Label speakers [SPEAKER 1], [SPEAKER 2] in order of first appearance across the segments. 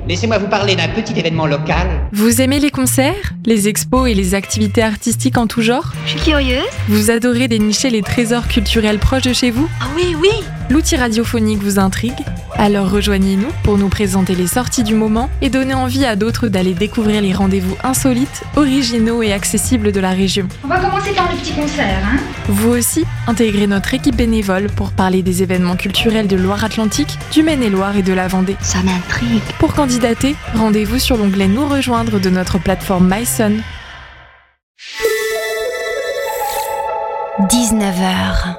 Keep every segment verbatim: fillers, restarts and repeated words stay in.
[SPEAKER 1] Laissez-moi vous parler d'un petit événement local.
[SPEAKER 2] Vous aimez les concerts, les expos et les activités artistiques en tout genre ?
[SPEAKER 3] Je suis curieuse.
[SPEAKER 2] Vous adorez dénicher les trésors culturels proches de chez vous ?
[SPEAKER 3] Ah oui, oui.
[SPEAKER 2] L'outil radiophonique vous intrigue ? Alors rejoignez-nous pour nous présenter les sorties du moment et donner envie à d'autres d'aller découvrir les rendez-vous insolites, originaux et accessibles de la région.
[SPEAKER 4] On va commencer par le petit concert, hein ?
[SPEAKER 2] Vous aussi, intégrez notre équipe bénévole pour parler des événements culturels de Loire-Atlantique, du Maine-et-Loire et de la Vendée.
[SPEAKER 3] Ça m'intrigue.
[SPEAKER 2] Pour candidater, rendez-vous sur l'onglet Nous rejoindre de notre plateforme MySun.
[SPEAKER 5] dix-neuf heures.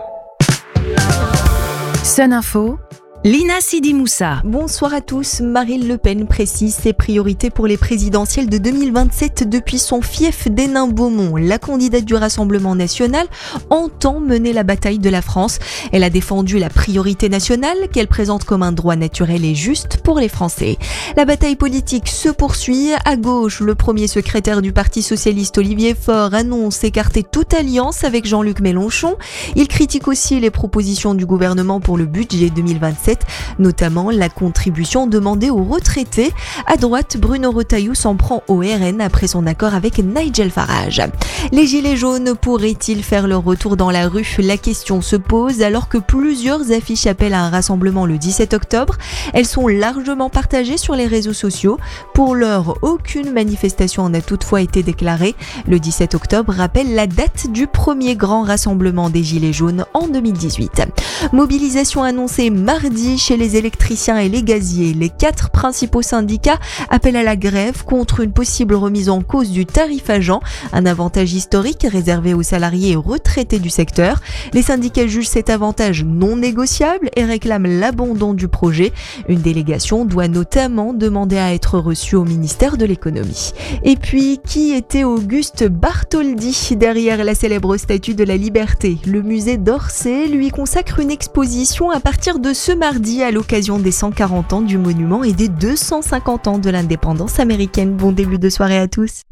[SPEAKER 5] Sun Info, Lina Sidi Moussa.
[SPEAKER 6] Bonsoir à tous. Marine Le Pen précise ses priorités pour les présidentielles de deux mille vingt-sept depuis son fief d'Hénin-Beaumont. La candidate du Rassemblement national entend mener la bataille de la France. Elle a défendu la priorité nationale qu'elle présente comme un droit naturel et juste pour les Français. La bataille politique se poursuit. À gauche, le premier secrétaire du Parti socialiste Olivier Faure annonce écarter toute alliance avec Jean-Luc Mélenchon. Il critique aussi les propositions du gouvernement pour le budget deux mille vingt-sept, notamment la contribution demandée aux retraités. À droite, Bruno Retailleau s'en prend au R N après son accord avec Nigel Farage. Les gilets jaunes pourraient-ils faire leur retour dans la rue ? La question se pose alors que plusieurs affiches appellent à un rassemblement le dix-sept octobre. Elles sont largement partagées sur les réseaux sociaux. Pour l'heure, aucune manifestation n'a toutefois été déclarée. Le dix-sept octobre rappelle la date du premier grand rassemblement des gilets jaunes en deux mille dix-huit. Mobilisation annoncée mardi chez les électriciens et les gaziers. Les quatre principaux syndicats appellent à la grève contre une possible remise en cause du tarif agent, un avantage historique réservé aux salariés et retraités du secteur. Les syndicats jugent cet avantage non négociable et réclament l'abandon du projet. Une délégation doit notamment demander à être reçue au ministère de l'économie. Et puis, qui était Auguste Bartholdi derrière la célèbre statue de la Liberté ? Le musée d'Orsay lui consacre une exposition à partir de ce mardi à l'occasion des cent quarante ans du monument et des deux cent cinquante ans de l'indépendance américaine. Bon début de soirée à tous.